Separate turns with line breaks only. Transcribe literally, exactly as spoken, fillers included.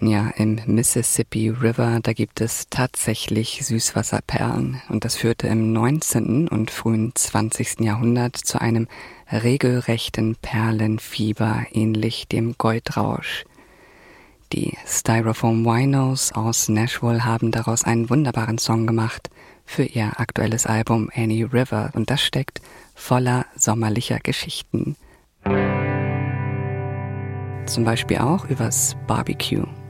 Ja, im Mississippi River, da gibt es tatsächlich Süßwasserperlen. Und das führte im neunzehnten und frühen zwanzigsten Jahrhundert zu einem regelrechten Perlenfieber, ähnlich dem Goldrausch. Die Styrofoam Winos aus Nashville haben daraus einen wunderbaren Song gemacht für ihr aktuelles Album Any River. Und das steckt voller sommerlicher Geschichten. Zum Beispiel auch übers Barbecue.